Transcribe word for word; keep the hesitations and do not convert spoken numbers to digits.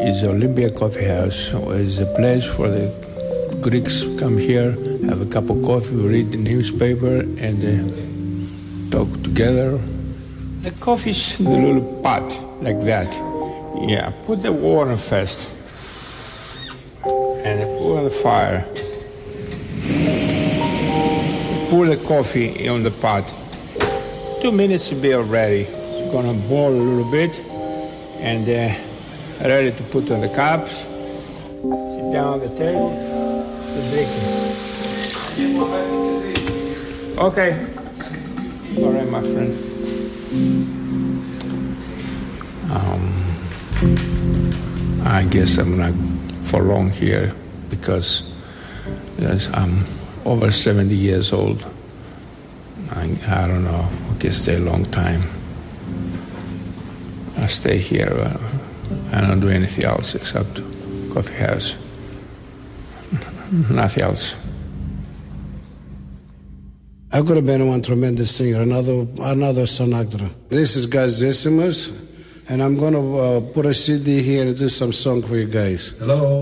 is Olympia Coffee House. It's a place for the Greeks come here, have a cup of coffee, read the newspaper, and uh, talk together. The coffee's in the little pot, like that. Yeah, put the water first. And put on the fire. Pour the coffee on the pot. Two minutes to be all ready. It's gonna boil a little bit, and uh, ready to put on the cups. Sit down on the table. Okay. All right, my friend. Um, I guess I'm not for long here because yes, I'm over seventy years old. I, I don't know. I can stay a long time. I stay here. Uh, I don't do anything else except coffee house. Nothing else. I could have been one tremendous singer, another another Sinatra. This is Gaz Zesimus, and I'm going to uh, put a C D here and do some song for you guys. Hello.